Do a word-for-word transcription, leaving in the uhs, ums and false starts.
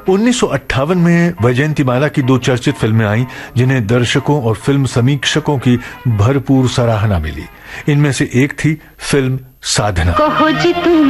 उन्नीस सौ अट्ठावन में वैजयंतीमाला की दो चर्चित फिल्में आईं जिन्हें दर्शकों और फिल्म समीक्षकों की भरपूर सराहना मिली। इनमें से एक थी फिल्म साधना।